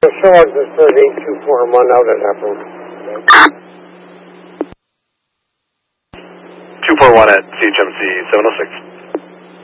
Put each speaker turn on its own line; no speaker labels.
Short is 8241 out at Apple.
241 at CHMC 706.